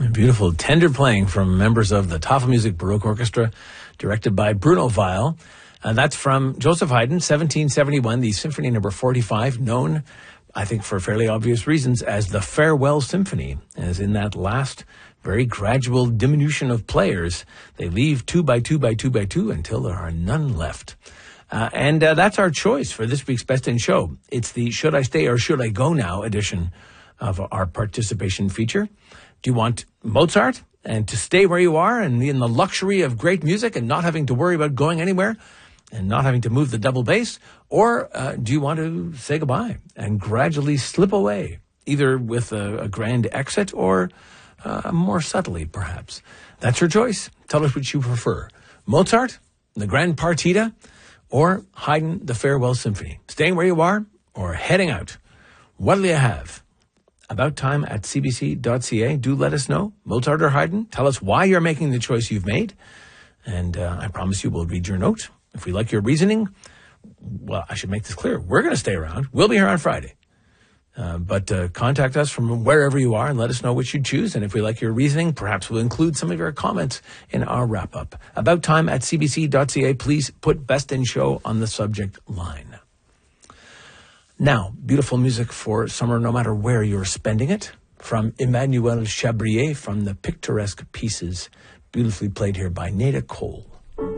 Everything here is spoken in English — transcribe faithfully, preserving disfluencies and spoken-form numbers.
Beautiful, tender playing from members of the Tafelmusik Baroque Orchestra, directed by Bruno Weil. Uh, that's from Joseph Haydn, seventeen seventy-one, the Symphony Number forty-five, known, I think for fairly obvious reasons, as the Farewell Symphony, as in that last very gradual diminution of players. They leave two by two by two by two until there are none left. Uh, and uh, that's our choice for this week's Best in Show. It's the Should I Stay or Should I Go Now edition of our participation feature. Do you want Mozart and to stay where you are and in the luxury of great music and not having to worry about going anywhere and not having to move the double bass? Or uh, do you want to say goodbye and gradually slip away, either with a, a grand exit or uh, more subtly, perhaps? That's your choice. Tell us which you prefer. Mozart, the Grand Partita, or Haydn, the Farewell Symphony. Staying where you are or heading out? What'll you have? About time at c b c dot c a. Do let us know, Mozart or Haydn. Tell us why you're making the choice you've made. And uh, I promise you we'll read your note. If we like your reasoning, well, I should make this clear. We're going to stay around. We'll be here on Friday. Uh, but uh, contact us from wherever you are and let us know which you choose. And if we like your reasoning, perhaps we'll include some of your comments in our wrap-up. About time at c b c dot c a. Please put Best in Show on the subject line. Now, beautiful music for summer, no matter where you're spending it. From Emmanuel Chabrier, from the Picturesque Pieces, beautifully played here by Nada Cole.